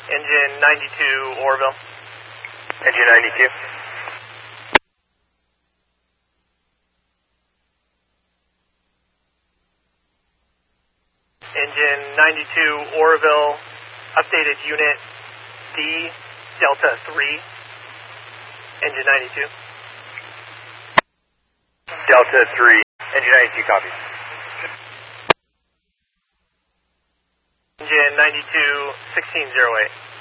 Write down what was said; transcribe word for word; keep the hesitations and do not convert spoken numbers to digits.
Engine ninety-two, Oroville. Engine ninety-two. Engine ninety-two, Oroville, updated unit D, Delta three. Engine ninety-two. Delta three. Engine ninety-two, copy. Engine ninety-two, sixteen oh eight.